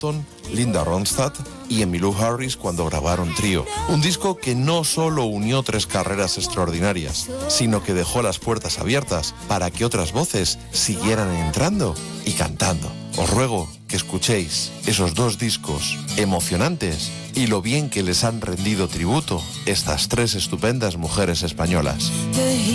Linda Ronstadt y Emmylou Harris cuando grabaron Trío. Un disco que no solo unió 3 carreras extraordinarias, sino que dejó las puertas abiertas para que otras voces siguieran entrando y cantando. Os ruego que escuchéis esos 2 discos emocionantes y lo bien que les han rendido tributo estas 3 estupendas mujeres españolas.